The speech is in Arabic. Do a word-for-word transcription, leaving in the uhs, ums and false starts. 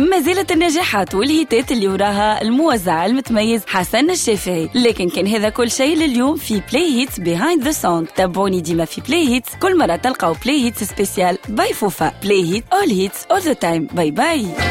ما زالت النجاحات والهيتات اللي وراها الموزع المتميز حسن الشافعي. لكن كان هذا كل شيء لليوم في بلاي هيتس بيهايند ذا ساوند. تابعوني ديما في بلاي هيتس، كل مرة تلقاو بلاي هيتس سبيسيال باي فوفا. بلاي هيت all hits all the time. باي باي.